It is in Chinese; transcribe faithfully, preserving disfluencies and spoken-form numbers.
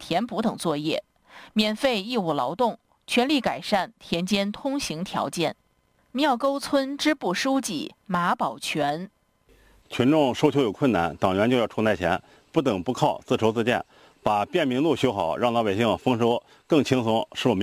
填补等作业，免费义务劳动，全力改善田间通行条件。庙沟村支部书记马宝全： 群众收球有困难，党员就要出台前，不等不靠，自筹自建，把便民路修好，让老百姓丰收更轻松，是我们